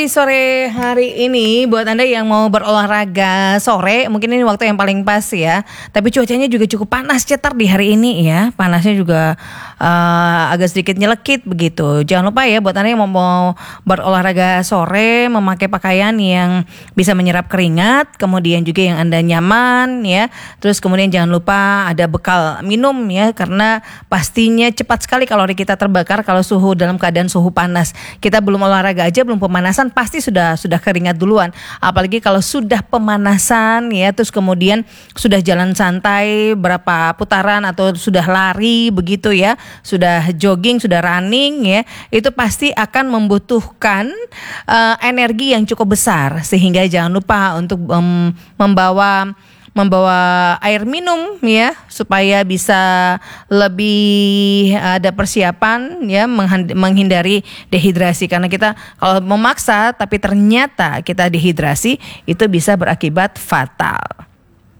di sore hari ini buat Anda yang mau berolahraga sore, mungkin ini waktu yang paling pas ya. Tapi cuacanya juga cukup panas cetar di hari ini ya. Panasnya juga agak sedikit nyelekit begitu. Jangan lupa ya buat Anda yang mau berolahraga sore, memakai pakaian yang bisa menyerap keringat, kemudian juga yang Anda nyaman ya. Terus kemudian jangan lupa ada bekal minum ya, karena pastinya cepat sekali kalori kita terbakar kalau suhu dalam keadaan suhu panas. Kita belum olahraga aja, belum pemanasan pasti sudah keringat duluan. Apalagi kalau sudah pemanasan ya, terus kemudian sudah jalan santai berapa putaran atau sudah lari begitu ya, sudah jogging, sudah running ya, itu pasti akan membutuhkan energi yang cukup besar, sehingga jangan lupa untuk membawa air minum ya, supaya bisa lebih ada persiapan ya, menghindari dehidrasi. Karena kita kalau memaksa tapi ternyata kita dehidrasi, itu bisa berakibat fatal.